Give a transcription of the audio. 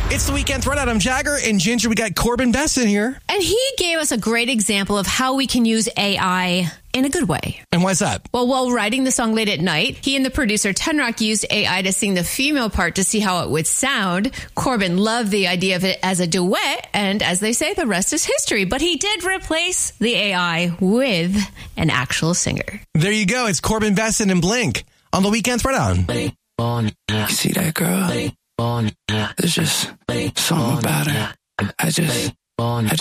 It's the Weekend Throwdown. I'm Jagger, and Ginger, we got Corbin Best in here. And he gave us a great example of how we can use AI in a good way. And why's that? Well, while writing the song Late at Night, he and the producer Tenrock used AI to sing the female part to see how it would sound. Corbin loved the idea of it as a duet, and as they say, the rest is history. But he did replace the AI with an actual singer. There you go. It's Corbin Best and Blink on the Weekend Throwdown. You see that girl? There's just something about her. I just